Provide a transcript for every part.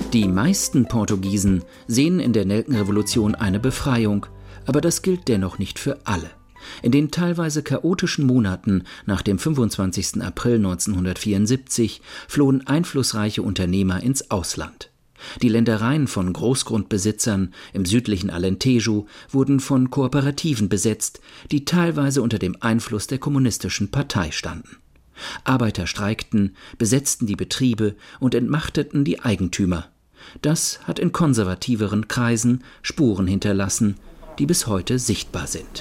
Die meisten Portugiesen sehen in der Nelkenrevolution eine Befreiung, aber das gilt dennoch nicht für alle. In den teilweise chaotischen Monaten nach dem 25. April 1974 flohen einflussreiche Unternehmer ins Ausland. Die Ländereien von Großgrundbesitzern im südlichen Alentejo wurden von Kooperativen besetzt, die teilweise unter dem Einfluss der kommunistischen Partei standen. Arbeiter streikten, besetzten die Betriebe und entmachteten die Eigentümer. Das hat in konservativeren Kreisen Spuren hinterlassen, die bis heute sichtbar sind.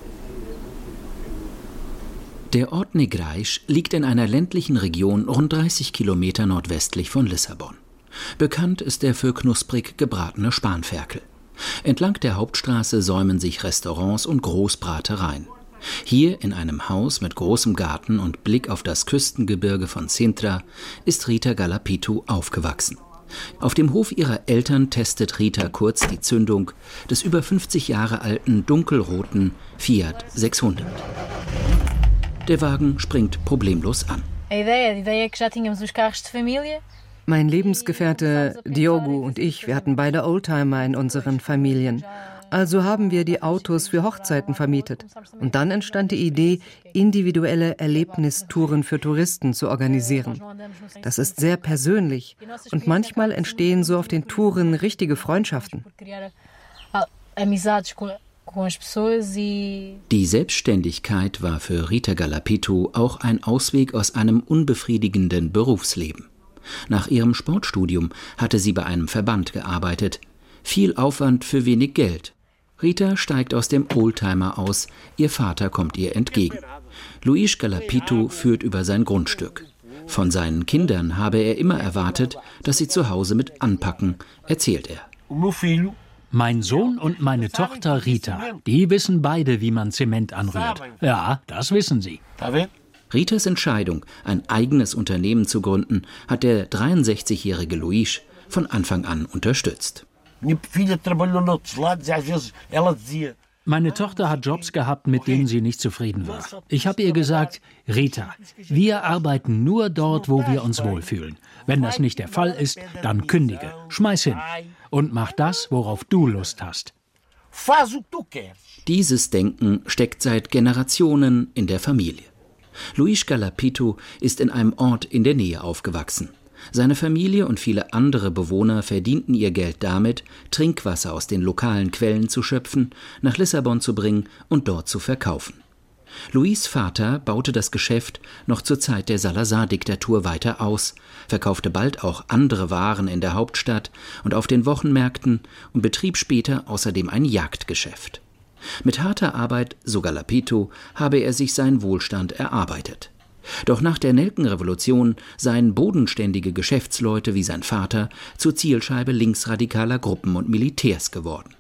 Der Ort Negrais liegt in einer ländlichen Region rund 30 Kilometer nordwestlich von Lissabon. Bekannt ist er für knusprig gebratene Spanferkel. Entlang der Hauptstraße säumen sich Restaurants und Großbratereien. Hier in einem Haus mit großem Garten und Blick auf das Küstengebirge von Sintra ist Rita Galapitu aufgewachsen. Auf dem Hof ihrer Eltern testet Rita kurz die Zündung des über 50 Jahre alten dunkelroten Fiat 600. Der Wagen springt problemlos an. Mein Lebensgefährte Diogo und ich, wir hatten beide Oldtimer in unseren Familien. Also haben wir die Autos für Hochzeiten vermietet. Und dann entstand die Idee, individuelle Erlebnistouren für Touristen zu organisieren. Das ist sehr persönlich und manchmal entstehen so auf den Touren richtige Freundschaften. Die Selbstständigkeit war für Rita Galapitu auch ein Ausweg aus einem unbefriedigenden Berufsleben. Nach ihrem Sportstudium hatte sie bei einem Verband gearbeitet. Viel Aufwand für wenig Geld. Rita steigt aus dem Oldtimer aus, ihr Vater kommt ihr entgegen. Luis Galapitu führt über sein Grundstück. Von seinen Kindern habe er immer erwartet, dass sie zu Hause mit anpacken, erzählt er. Mein Sohn und meine Tochter Rita, die wissen beide, wie man Zement anrührt. Ja, das wissen sie. Ritas Entscheidung, ein eigenes Unternehmen zu gründen, hat der 63-jährige Luis von Anfang an unterstützt. Meine Tochter hat Jobs gehabt, mit denen sie nicht zufrieden war. Ich habe ihr gesagt, Rita, wir arbeiten nur dort, wo wir uns wohlfühlen. Wenn das nicht der Fall ist, dann kündige, schmeiß hin und mach das, worauf du Lust hast. Dieses Denken steckt seit Generationen in der Familie. Luis Galapitu ist in einem Ort in der Nähe aufgewachsen. Seine Familie und viele andere Bewohner verdienten ihr Geld damit, Trinkwasser aus den lokalen Quellen zu schöpfen, nach Lissabon zu bringen und dort zu verkaufen. Luis' Vater baute das Geschäft noch zur Zeit der Salazar-Diktatur weiter aus, verkaufte bald auch andere Waren in der Hauptstadt und auf den Wochenmärkten und betrieb später außerdem ein Jagdgeschäft. Mit harter Arbeit, so Galapitu, habe er sich seinen Wohlstand erarbeitet. Doch nach der Nelkenrevolution seien bodenständige Geschäftsleute wie sein Vater zur Zielscheibe linksradikaler Gruppen und Militärs geworden.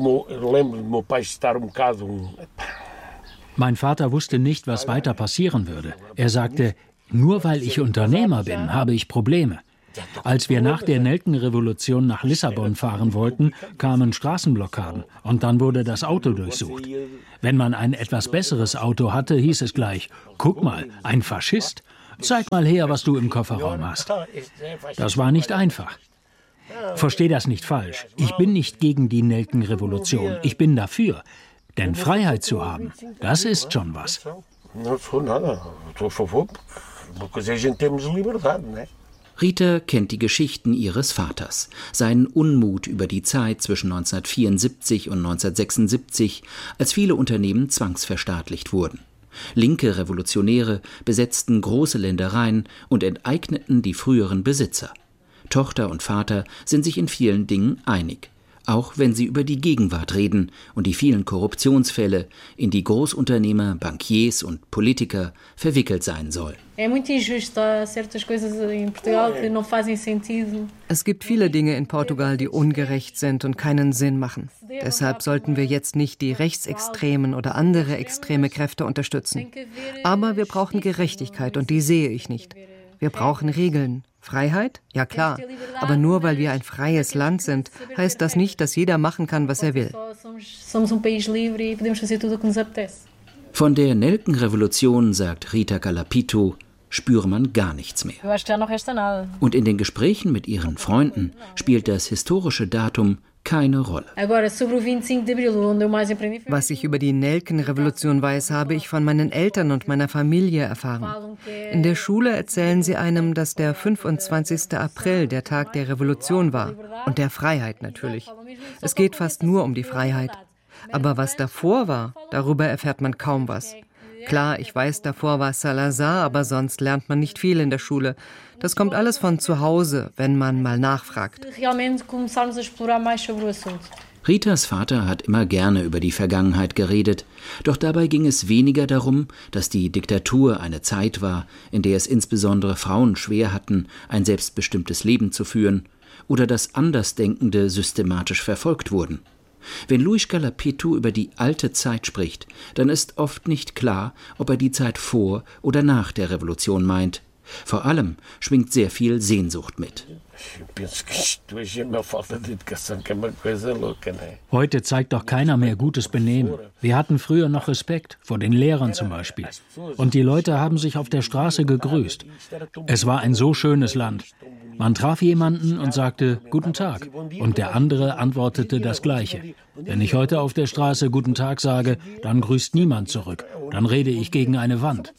Mein Vater wusste nicht, was weiter passieren würde. Er sagte, nur weil ich Unternehmer bin, habe ich Probleme. Als wir nach der Nelkenrevolution nach Lissabon fahren wollten, kamen Straßenblockaden und dann wurde das Auto durchsucht. Wenn man ein etwas besseres Auto hatte, hieß es gleich, guck mal, ein Faschist, zeig mal her, was du im Kofferraum hast. Das war nicht einfach. Versteh das nicht falsch, ich bin nicht gegen die Nelkenrevolution, ich bin dafür. Denn Freiheit zu haben, das ist schon was. Rita kennt die Geschichten ihres Vaters, seinen Unmut über die Zeit zwischen 1974 und 1976, als viele Unternehmen zwangsverstaatlicht wurden. Linke Revolutionäre besetzten große Ländereien und enteigneten die früheren Besitzer. Tochter und Vater sind sich in vielen Dingen einig, auch wenn sie über die Gegenwart reden und die vielen Korruptionsfälle, in die Großunternehmer, Bankiers und Politiker verwickelt sein sollen. Es gibt viele Dinge in Portugal, die ungerecht sind und keinen Sinn machen. Deshalb sollten wir jetzt nicht die rechtsextremen oder andere extreme Kräfte unterstützen. Aber wir brauchen Gerechtigkeit und die sehe ich nicht. Wir brauchen Regeln. Freiheit? Ja klar. Aber nur weil wir ein freies Land sind, heißt das nicht, dass jeder machen kann, was er will. Von der Nelkenrevolution sagt Rita Galapitu, spüre man gar nichts mehr. Und in den Gesprächen mit ihren Freunden spielt das historische Datum keine Rolle. Was ich über die Nelkenrevolution weiß, habe ich von meinen Eltern und meiner Familie erfahren. In der Schule erzählen sie einem, dass der 25. April der Tag der Revolution war und der Freiheit natürlich. Es geht fast nur um die Freiheit. Aber was davor war, darüber erfährt man kaum was. Klar, ich weiß, davor war Salazar, aber sonst lernt man nicht viel in der Schule. Das kommt alles von zu Hause, wenn man mal nachfragt. Ritas Vater hat immer gerne über die Vergangenheit geredet, doch dabei ging es weniger darum, dass die Diktatur eine Zeit war, in der es insbesondere Frauen schwer hatten, ein selbstbestimmtes Leben zu führen, oder dass Andersdenkende systematisch verfolgt wurden. Wenn Luis Galapetu über die alte Zeit spricht, dann ist oft nicht klar, ob er die Zeit vor oder nach der Revolution meint. Vor allem schwingt sehr viel Sehnsucht mit. Heute zeigt doch keiner mehr gutes Benehmen. Wir hatten früher noch Respekt, vor den Lehrern zum Beispiel. Und die Leute haben sich auf der Straße gegrüßt. Es war ein so schönes Land. Man traf jemanden und sagte “Guten Tag” und der andere antwortete das Gleiche. Wenn ich heute auf der Straße “Guten Tag” sage, dann grüßt niemand zurück. Dann rede ich gegen eine Wand.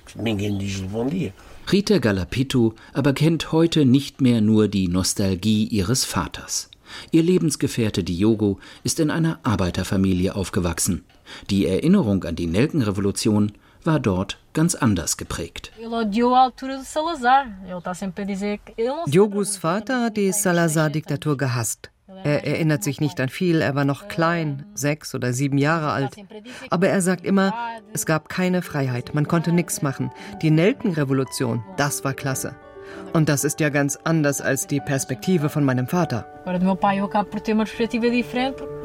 Rita Galapetu aber kennt heute nicht mehr nur die Nostalgie ihres Vaters. Ihr Lebensgefährte Diogo ist in einer Arbeiterfamilie aufgewachsen. Die Erinnerung an die Nelkenrevolution war dort ganz anders geprägt. Diogos Vater hat die Salazar-Diktatur gehasst. Er erinnert sich nicht an viel, er war noch klein, 6 oder 7 Jahre alt. Aber er sagt immer, es gab keine Freiheit, man konnte nichts machen. Die Nelkenrevolution, das war klasse. Und das ist ja ganz anders als die Perspektive von meinem Vater.